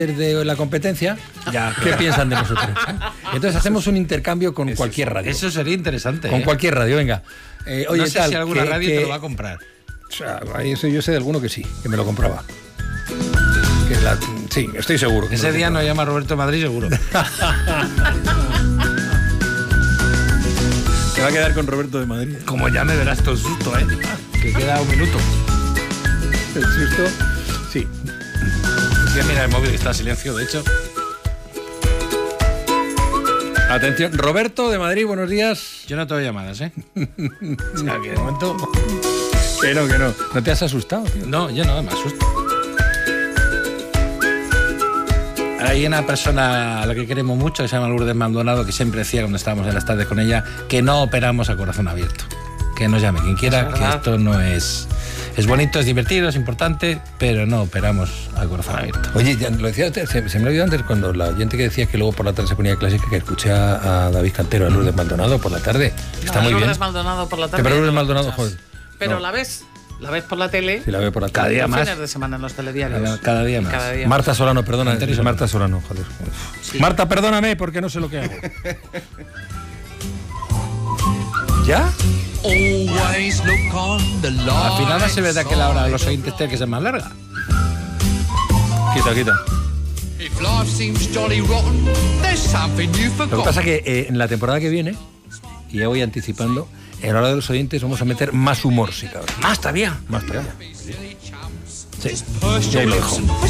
de la competencia, ¿qué piensan de nosotros? Entonces hacemos un intercambio con cualquier radio. Eso sería interesante. Con cualquier radio, venga. Oye, no sé si alguna radio te lo va a comprar. O sea, yo sé de alguno que sí, que me lo compraba. Sí, estoy seguro. Ese día nos llama Roberto Madrid, seguro. Se va a quedar con Roberto de Madrid. Como ya me verás todo el susto, que queda un minuto. El susto, sí. Voy a mirar el móvil, que está en silencio, de hecho. Atención, Roberto de Madrid, buenos días. Yo no tengo llamadas, O sea, que de momento... Que no. ¿No te has asustado, tío? No, yo no, me asusto. Hay una persona a la que queremos mucho, que se llama Lourdes Maldonado, que siempre decía cuando estábamos en las tardes con ella, que no operamos a corazón abierto. Que nos llame quien quiera, que esto no es... Es bonito, es divertido, es importante, pero no operamos a corazón abierto. Oye, ya lo decía, se me olvidó antes cuando la oyente que decía que luego por la tarde se ponía clásica, que escuché a David Cantero, a Lourdes Maldonado por la tarde. Está muy bien. Lourdes Maldonado por la tarde. Pero Lourdes Maldonado, joder. Pero la ves por la tele. Sí, la veo por la cada tele. día más. Fines de semana en los telediarios. Cada día más. Marta Solano, perdona. Marta Solano, joder. Sí. Marta, perdóname porque no sé lo que hago. ¿Ya? Al final va a ser verdad que la hora de los oyentes tiene que ser más larga. Quita. Lo que pasa es que en la temporada que viene, y ya voy anticipando, en la hora de los oyentes vamos a meter más humor, sí, cabrón. Más todavía. Sí, ya ahí lo dejo.